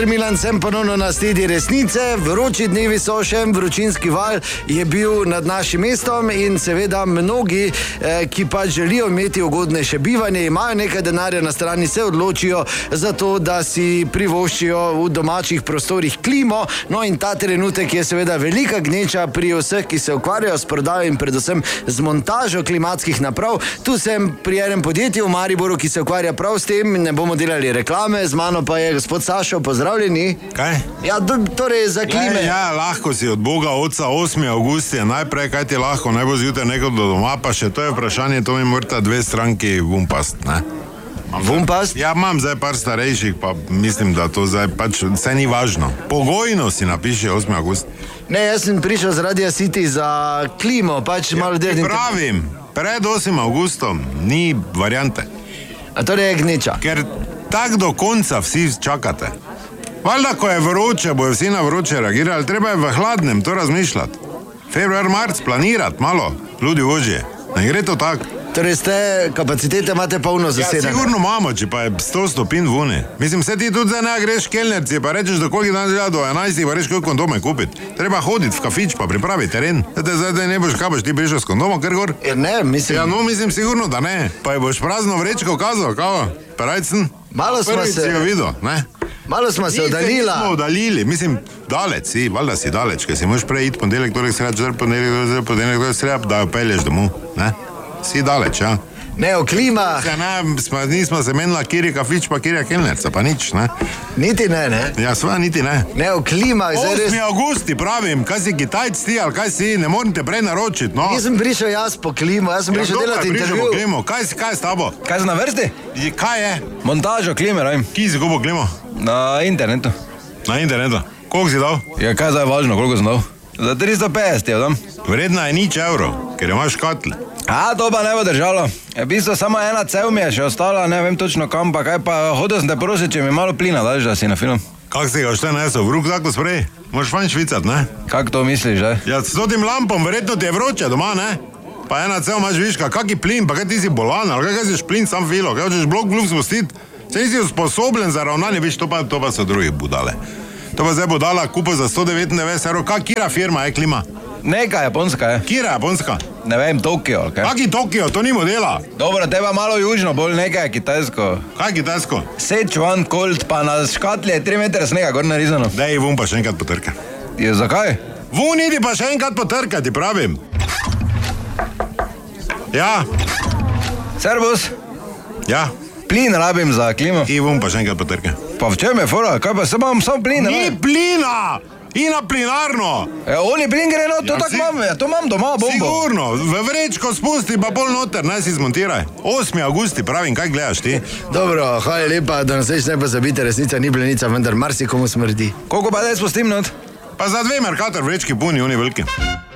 Milan, sem ponovno na stedi resnice. Vroči dnevi so še, vročinski val je bil nad našim mestom in seveda mnogi, ki pa želijo imeti ugodnejše bivanje, imajo nekaj denarja na strani, se odločijo za to, da si privoščijo v domačih prostorih klimo. No in ta trenutek je seveda velika gneča pri vseh, ki se ukvarjajo s prodajo in predvsem z montažo klimatskih naprav. Tu sem pri enem podjetju v Mariboru, ki se ukvarja prav s tem, ne bomo delali reklame, z mano pa je gospod Sašo, pozdrav. Kaj? Ja, torej za klime. Ja, lahko si od Boga Otca 8. avgust je najprej, kaj ti lahko, ne bo zjutraj nekaj do doma, pa še to je vprašanje, to mi morata dve stranki vumpast, ne? Vumpast? Ja, imam zdaj par starejših, pa mislim, da to zdaj pač vse ni važno. Pogojno si napiše 8. avgust. Ne, jaz sem prišel z Radia City za klimo, pač malo delnim. Pravim, pred 8. avgustom ni variante. A torej je gneča. Ker tak do konca vsi čakate. Valjda, ko je vroče, bojo vsi na vroče reagirali, treba je v hladnem to razmišljati. Februar, marc, planirati malo, ljudi ožje. Ne gre to tako. Torej ste, kapacitete imate polno zasedene. Ja, sigurno imamo, če pa je 100 stopinj vune. Mislim, se ti tudi zdaj ne greš kelnerci, pa rečeš, do koliko dan dela do 11, pa rečeš, koliko kondome kupiti. Treba hoditi v kafič, pa pripraviti teren. Zdaj ne boš, kaj boš ti prišel s kondomom, ker gor? Ne, mislim. Ja, no, mislim sigurno, da ne. Pa je boš prazno vrečko kazal, kao? Perajcen? Malo smo se... Prvič si jo videl, ne? Malo smo se oddalila. Nismo oddalili, mislim, daleč si, valjda si daleč, ker si moraš prej iti ponedeljek, torek, sreda, ponedeljek, sreda, da jo pelješ domov, ne? Si daleč, ja? Ne, o klima. Ja, ne, nismo se menila, kjer je kafič, pa kjer je kelnerca, pa nič, ne? Niti ne, ne? Ja, sva, niti ne. Ne, o klima. 8. avgusti, pravim, kaj si Kitajc ti, ali kaj si, ne moram te prej naročiti, no? Nisem prišel jaz po klimo, jaz sem prišel delati intervju. Po klimo. Kaj je s tabo? Kaj si na vrsti? Kaj je? Montažo klime, rajim. Kje si kupo klimo? Na internetu. Na internetu? Koliko si dal? Ja, kaj zdaj je važno, koliko sem dal? Za 350 je dam. Vredna je nič evrov, ker imaš škatl. A, to pa ne bo držalo. V bistvu samo ena cev mi je še ostala, ne vem točno kam, pa kaj pa hodil sem te prositi, če mi malo plina daš, da si na film. Kak si ga še nesel, v rukzaku sprej? Moraš fanj švicat, ne? Kak to misliš, že? Ja, s tem lampom, verjetno ti je vroče doma, ne? Pa ena cev imaš viška, kak je plin, pa kaj ti si bolan, ali kaj si šplin sam filo, kaj hočeš blok glub spustiti? Se nisi usposobljen za ravnanje, viš, to pa so drugi budale. To pa zdaj budala kupo za 199 evrov, kak kira firma je klima? Neka japonska je. Kira japonska? Ne vem, Tokio, ali kaj? Kaki Tokio, to ni modela. Dobro, teba malo južno, bolj nekaj kitajsko. Kaj kitajsko? Sichuan Colt, pa na škatli je 3 metre snega, gor narizano. Dej, vun pa še enkrat potrka. Je, zakaj? Vun idi pa še enkrat potrka, ti pravim. Ja. Servus. Ja. Plin rabim za klimo. I vun pa še enkrat potrka. Pa v čem je fora? Kaj pa imam sam plin? Ni plina! I na plinarno! Oli plin gre not, to tako imam, to imam doma, bombo. Sigurno, v vrečko spusti pa pol noter, naj si zmontiraj. 8. avgusti, pravim, kaj gledaš ti? Dobro, hvala lepa, da nas več ne pozabite, resnica ni plenica, vendar marsikomu smrdi. Koliko pa da spustim not? Pa za 2 Mercator vrečki puni, oni veliki.